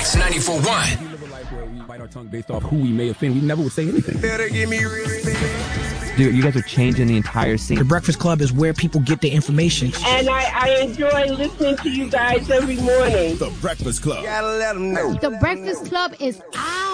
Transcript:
Wax 94.1. We live a life where we bite our tongue based off who we may offend. We never would say anything. Better give me respect. Dude, you guys are changing the entire scene. The Breakfast Club is where people get their information. And I enjoy listening to you guys every morning. The Breakfast Club. Gotta let them know. The Breakfast Club is